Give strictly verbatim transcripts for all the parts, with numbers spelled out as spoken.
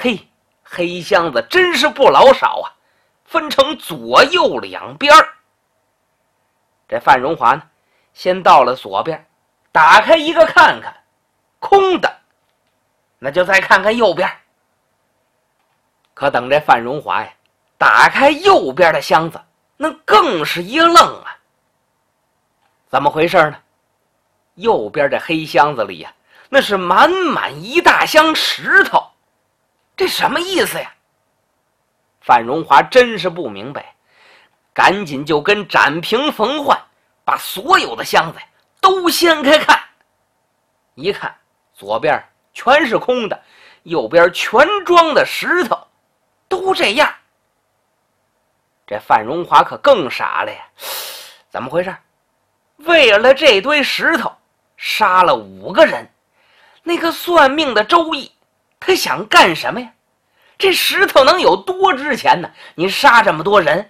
嘿，黑箱子真是不老少啊，分成左右两边。这范荣华呢，先到了左边，打开一个看看，空的，那就再看看右边。可等这范荣华呀，打开右边的箱子，那更是一愣啊！怎么回事呢？右边这黑箱子里呀、啊，那是满满一大箱石头，这什么意思呀？范荣华真是不明白，赶紧就跟展平、冯焕把所有的箱子都掀开看。一看，左边全是空的，右边全装的石头，都这样。这范荣华可更傻了呀！怎么回事？为了这堆石头，杀了五个人。那个算命的周易，他想干什么呀？这石头能有多值钱呢？你杀这么多人。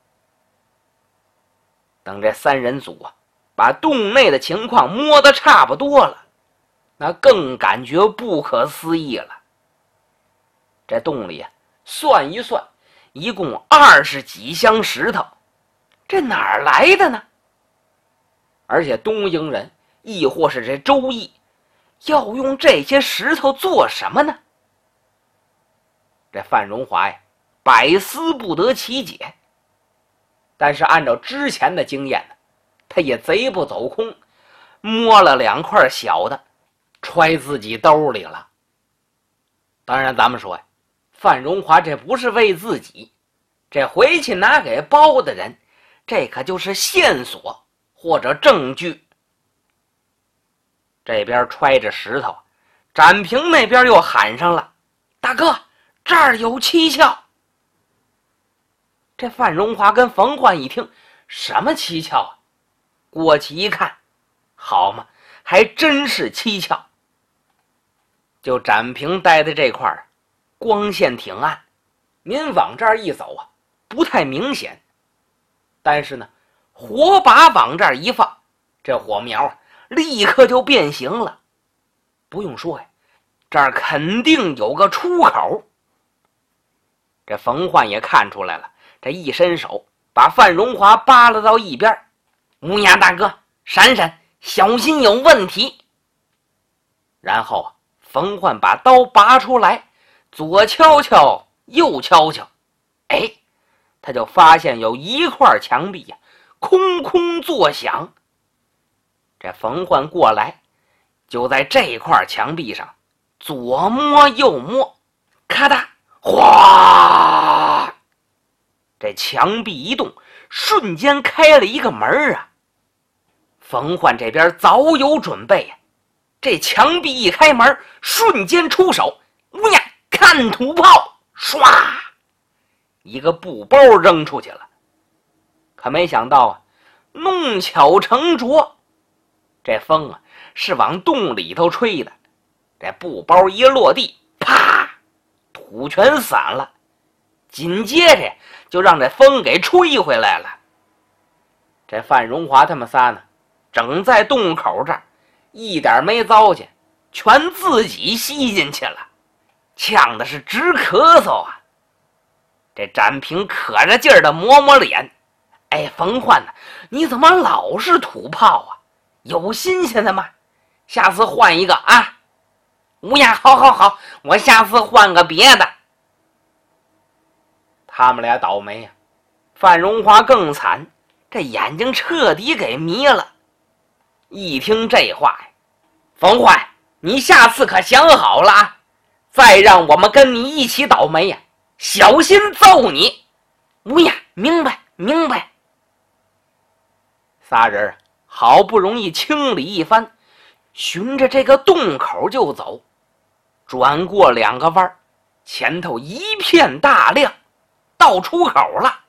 等这三人组啊，把洞内的情况摸得差不多了，那更感觉不可思议了。这洞里啊，算一算，一共二十几箱石头，这哪儿来的呢？而且东瀛人亦或是这周易，要用这些石头做什么呢？这范荣华呀，百思不得其解。但是按照之前的经验呢，他也贼不走空，摸了两块小的，揣自己兜里了。当然咱们说呀，范荣华这不是为自己，这回去拿给包的人，这可就是线索或者证据。这边揣着石头，展平那边又喊上了：“大哥，这儿有蹊跷！”这范荣华跟冯焕一听，什么蹊跷啊？过去一看，好嘛，还真是蹊跷。就展平待的这块儿，光线挺暗，您往这儿一走啊，不太明显。但是呢，火把往这儿一放，这火苗啊，立刻就变形了。不用说呀，这儿肯定有个出口。这冯焕也看出来了，这一伸手把范荣华扒拉到一边。乌鸦大哥，闪闪，小心有问题。然后啊，冯焕把刀拔出来，左敲敲，右敲敲，哎，他就发现有一块墙壁呀、啊，空空作响。这冯焕过来，就在这块墙壁上左摸右摸，咔嗒，哗！这墙壁一动，瞬间开了一个门啊！冯焕这边早有准备呀、啊，这墙壁一开门，瞬间出手，乌呀，看土炮，唰，一个布包扔出去了。可没想到啊，弄巧成拙，这风啊是往洞里头吹的，这布包一落地，啪，土全散了，紧接着就让这风给吹回来了。这范荣华他们仨呢，整在洞口这儿，一点没糟践，全自己吸进去了，呛的是直咳嗽啊。这展平可着劲儿的抹抹脸，哎，冯焕呢，你怎么老是土炮啊？有新鲜的吗？下次换一个啊！乌鸦，好好好，我下次换个别的。他们俩倒霉呀、啊，范荣华更惨，这眼睛彻底给迷了。一听这话，冯焕，你下次可想好了啊！再让我们跟你一起倒霉呀、啊，小心揍你！乌鸦，明白明白。仨人好不容易清理一番，循着这个洞口就走，转过两个弯，前头一片大亮，到出口了。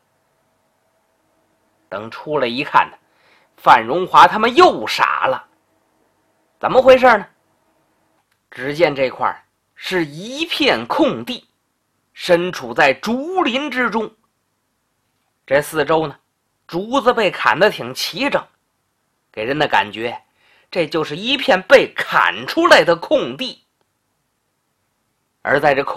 等出来一看呢，范荣华他们又傻了。怎么回事呢？只见这块是一片空地，身处在竹林之中。这四周呢，竹子被砍得挺齐整，给人的感觉这就是一片被砍出来的空地。而在这空